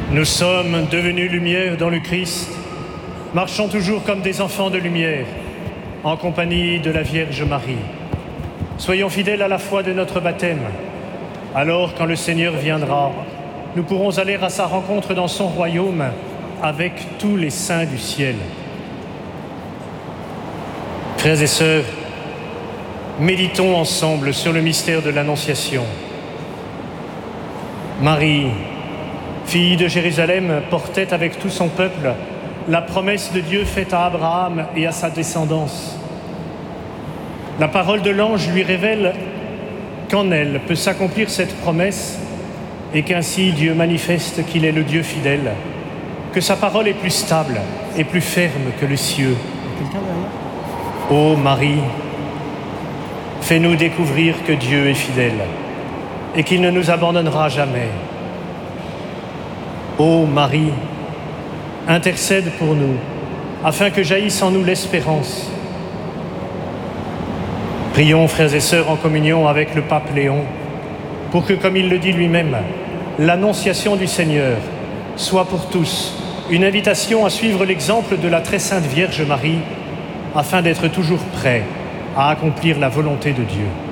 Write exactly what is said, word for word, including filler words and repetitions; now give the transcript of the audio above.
Nous sommes devenus lumière dans le Christ, marchons toujours comme des enfants de lumière, en compagnie de la Vierge Marie. Soyons fidèles à la foi de notre baptême. Alors, quand le Seigneur viendra, nous pourrons aller à sa rencontre dans son royaume avec tous les saints du ciel. Frères et sœurs, méditons ensemble sur le mystère de l'Annonciation. Marie, fille de Jérusalem, portait avec tout son peuple la promesse de Dieu faite à Abraham et à sa descendance. La parole de l'ange lui révèle qu'en elle peut s'accomplir cette promesse et qu'ainsi Dieu manifeste qu'il est le Dieu fidèle, que sa parole est plus stable et plus ferme que les cieux. Ô Marie, fais-nous découvrir que Dieu est fidèle et qu'il ne nous abandonnera jamais. Ô Marie, intercède pour nous, afin que jaillisse en nous l'espérance. Prions, frères et sœurs, en communion avec le pape Léon, pour que, comme il le dit lui-même, l'annonciation du Seigneur soit pour tous une invitation à suivre l'exemple de la très sainte Vierge Marie, afin d'être toujours prêts à accomplir la volonté de Dieu.